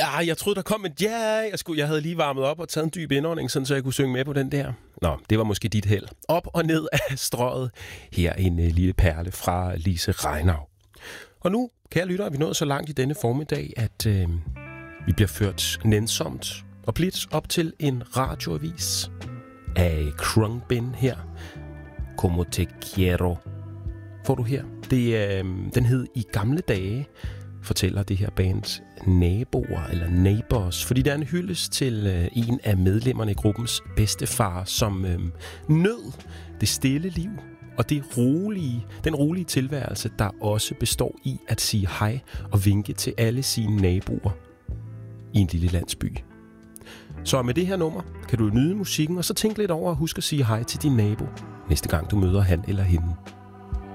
jeg troede, der kom et ja. Jeg havde lige varmet op og taget en dyb indånding, sådan, så jeg kunne synge med på den der. Nå, det var måske dit held. Op og ned af strøget. Her en lille perle fra Lise Reinau. Og nu, kære lyttere, er vi nået så langt i denne formiddag, at vi bliver ført nænsomt og blidt op til en radioavis af Khruangbin her. Como te quiero. Får du her? Den hed I gamle dage, fortæller det her band Naboer eller Neighbors, fordi der er en hyldest til en af medlemmerne i gruppens bedstefar, som nød det stille liv og den rolige tilværelse, der også består i at sige hej og vinke til alle sine naboer i en lille landsby. Så med det her nummer kan du nyde musikken, og så tænke lidt over at huske at sige hej til din nabo, næste gang du møder han eller hende.